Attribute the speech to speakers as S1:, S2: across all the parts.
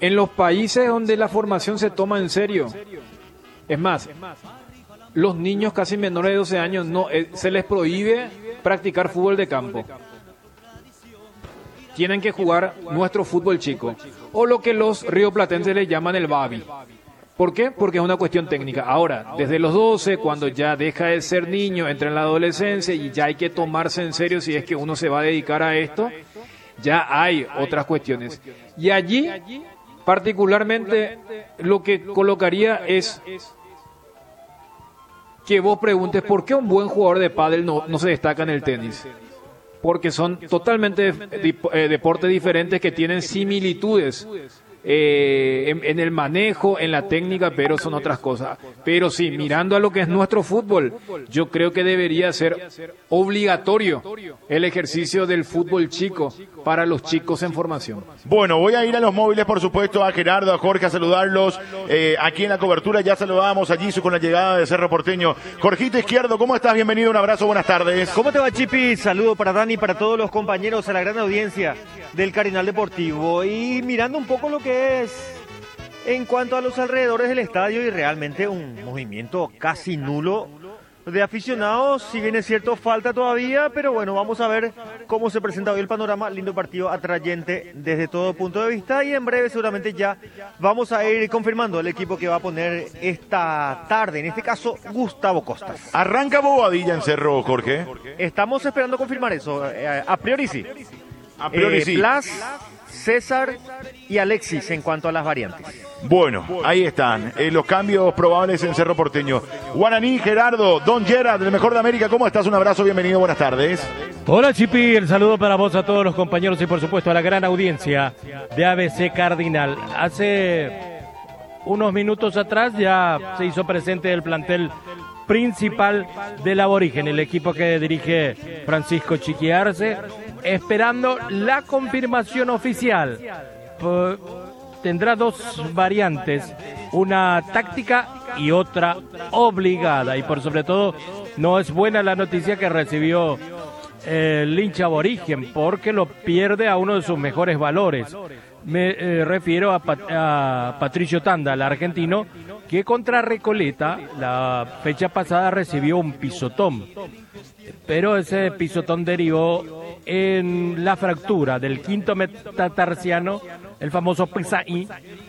S1: En los países donde la formación se toma en serio, es más, los niños casi menores de 12 años no se les prohíbe practicar fútbol de campo. Tienen que jugar nuestro fútbol chico, o lo que los rioplatenses le llaman el babi. ¿Por qué? Porque es una cuestión técnica. Ahora, desde los 12, cuando ya deja de ser niño, entra en la adolescencia y ya hay que tomarse en serio si es que uno se va a dedicar a esto, ya hay otras cuestiones. Y allí, particularmente, lo que colocaría es que vos preguntes por qué un buen jugador de pádel no se destaca en el tenis. Porque son totalmente deportes diferentes que tienen similitudes en el manejo, en la técnica, pero son otras cosas. Pero sí, mirando a lo que es nuestro fútbol, yo creo que debería ser obligatorio el ejercicio del fútbol chico para los chicos en formación.
S2: Bueno, voy a ir a los móviles, por supuesto, a Gerardo, a Jorge, a saludarlos. Aquí en la cobertura ya saludábamos a Jisoo con la llegada de Cerro Porteño. Jorgito Izquierdo, ¿cómo estás? Bienvenido, un abrazo, buenas tardes.
S3: ¿Cómo te va, Chipi? Saludo para Dani, para todos los compañeros, a la gran audiencia del Cardinal Deportivo. Y mirando un poco lo que es en cuanto a los alrededores del estadio, y realmente un movimiento casi nulo de aficionados, si bien es cierto falta todavía, pero bueno, vamos a ver cómo se presenta hoy el panorama. Lindo partido, atrayente desde todo punto de vista, y en breve seguramente ya vamos a ir confirmando el equipo que va a poner esta tarde, en este caso Gustavo Costas.
S2: Arranca Bobadilla en Cerro, Jorge.
S3: Estamos esperando confirmar eso, a priori sí.
S2: A priori sí.
S3: Blas, César y Alexis en cuanto a las variantes.
S2: Bueno, ahí están los cambios probables en Cerro Porteño. Guaraní, Gerardo, Don Gerard, el mejor de América, ¿cómo estás? Un abrazo, bienvenido, buenas tardes.
S4: Hola, Chipi, el saludo para vos, a todos los compañeros y por supuesto a la gran audiencia de ABC Cardinal. Hace unos minutos atrás ya se hizo presente el plantel principal del Aborigen, el equipo que dirige Francisco Chiquiarce, esperando la confirmación oficial. Tendrá dos variantes, una táctica y otra obligada, y por sobre todo no es buena la noticia que recibió el hincha aborigen, porque lo pierde a uno de sus mejores valores. Me refiero a Patricio Tanda, el argentino, que contra Recoleta la fecha pasada recibió un pisotón, pero ese pisotón derivó en la fractura del quinto metatarsiano, el famoso PSI,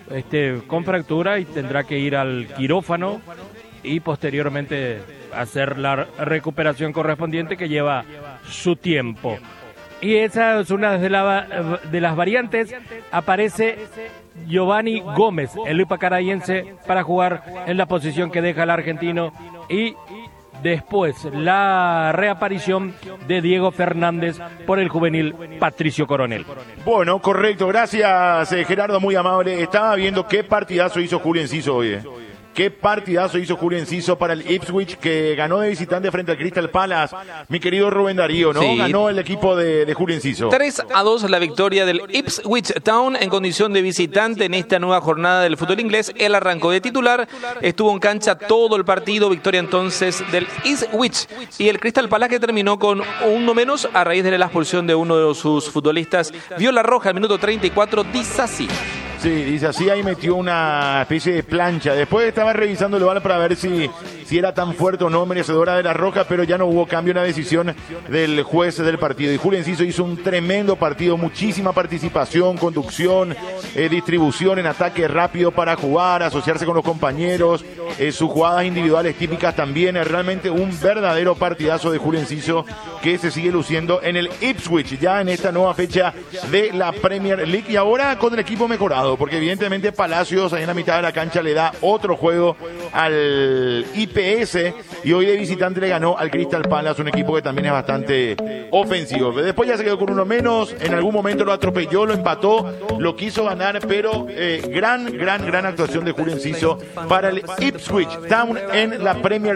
S4: con fractura, y tendrá que ir al quirófano y posteriormente hacer la recuperación correspondiente, que lleva su tiempo. Y esa es una de las variantes. Aparece Giovanni Gómez, el ipacarayense, para jugar en la posición que deja el argentino, y después la reaparición de Diego Fernández por el juvenil Patricio Coronel.
S2: Bueno, correcto, gracias Gerardo, muy amable. Estaba viendo qué partidazo hizo Julio Enciso hoy. Qué partidazo hizo Julio Enciso para el Ipswich, que ganó de visitante frente al Crystal Palace. Mi querido Rubén Darío, ¿no? Sí. Ganó el equipo de Julio Enciso.
S5: 3-2 la victoria del Ipswich Town en condición de visitante en esta nueva jornada del fútbol inglés. Él arrancó de titular, estuvo en cancha todo el partido. Victoria entonces del Ipswich, y el Crystal Palace, que terminó con uno menos a raíz de la expulsión de uno de sus futbolistas. Vio la roja al minuto 34, dice así.
S2: Sí, dice así, ahí metió una especie de plancha. Después estaba revisando el VAR para ver si era tan fuerte o no merecedora de la roja, pero ya no hubo cambio, una decisión del juez del partido. Y Julio Enciso hizo un tremendo partido, muchísima participación, conducción, distribución en ataque rápido para jugar, asociarse con los compañeros, sus jugadas individuales típicas también. Realmente un verdadero partidazo de Julio Enciso, que se sigue luciendo en el Ipswich, ya en esta nueva fecha de la Premier League, y ahora con el equipo mejorado, porque evidentemente Palacios ahí en la mitad de la cancha le da otro juego al IPS, y hoy de visitante le ganó al Crystal Palace, un equipo que también es bastante ofensivo. Después ya se quedó con uno menos, en algún momento lo atropelló, lo empató, lo quiso ganar, pero gran actuación de Julio Enciso para el Ipswich Town en la Premier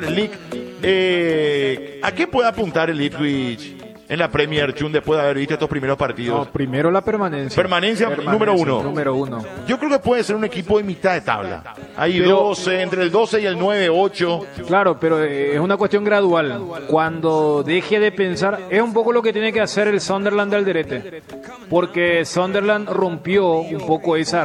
S2: League. ¿A qué puede apuntar el Ipswich en la Premier, Chun, después de haber visto estos primeros partidos?
S1: No, primero la permanencia.
S2: Permanencia número uno. Yo creo que puede ser un equipo de mitad de tabla. Hay 12, entre el 12 y el 9, 8.
S1: Claro, pero es una cuestión gradual. Cuando deje de pensar, es un poco lo que tiene que hacer el Sunderland de Alderete. Porque Sunderland rompió un poco esa